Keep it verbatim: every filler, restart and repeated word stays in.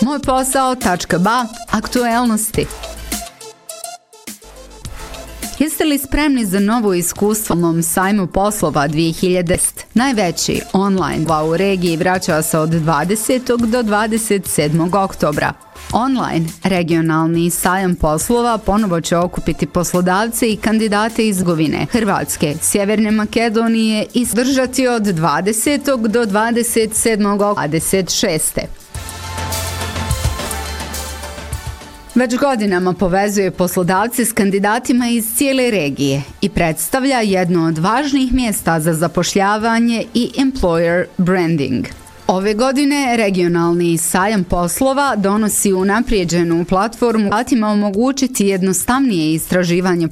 moj posao tačka ba aktuelnosti. Jeste li spremni za novo iskustvo na sajmu poslova dvije hiljade deset? Najveći online u regiji vraća se od dvadesetog do dvadeset sedmog oktobra. Online regionalni sajam poslova ponovo će okupiti poslodavce i kandidate iz Govine, Hrvatske, Sjeverne Makedonije i držati od dvadesetog do dvadeset sedmog oktobra dvadeset šeste. Već godinama povezuje poslodavce s kandidatima iz cijele regije i predstavlja jedno od važnijih mjesta za zapošljavanje i employer branding. Ove godine regionalni sajam poslova donosi unaprijeđenu platformu koja će omogućiti jednostavnije istraživanje